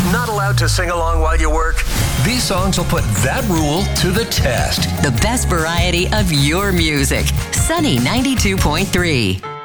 Not allowed to sing along while you work? These songs will put that rule to the test. The best variety of your music. Sunny 92.3.